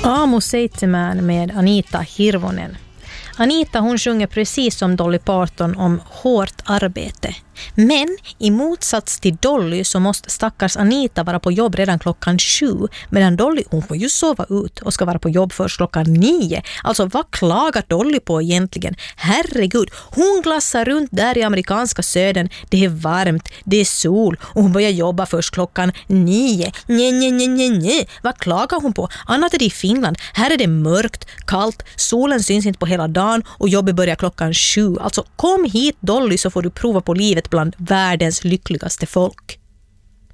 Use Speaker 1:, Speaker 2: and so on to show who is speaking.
Speaker 1: Aamu Seitsemän med Anita Hirvonen. Anita hon sjunger precis som Dolly Parton om hårt arbete. Men i motsats till Dolly så måste stackars Anita vara på jobb redan 7:00 medan Dolly hon får ju sova ut och ska vara på jobb först 9:00. Alltså vad klagar Dolly på egentligen? Herregud, hon glassar runt där i amerikanska södern. Det är varmt, det är sol och hon börjar jobba först 9:00. Nej. Vad klagar hon på? Annat är det i Finland. Här är det mörkt, kallt, solen syns inte på hela dagen och jobbet börjar 7:00. Alltså kom hit Dolly så får du prova på livet bland världens lyckligaste folk.